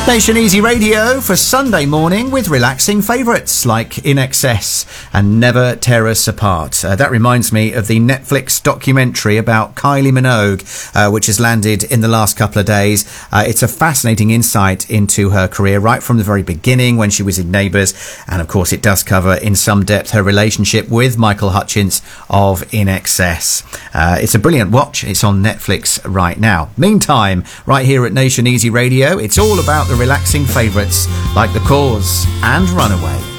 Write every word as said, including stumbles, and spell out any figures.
Nation Easy Radio for Sunday morning with relaxing favourites like In Excess and Never Tear Us Apart. Uh, that reminds me of the Netflix documentary about Kylie Minogue, uh, which has landed in the last couple of days. Uh, it's a fascinating insight into her career right from the very beginning when she was in Neighbours. And of course, it does cover in some depth her relationship with Michael Hutchence of In Excess. Uh, it's a brilliant watch. It's on Netflix right now. Meantime, right here at Nation Easy Radio, it's all about the relaxing favourites like The Cause and Runaway.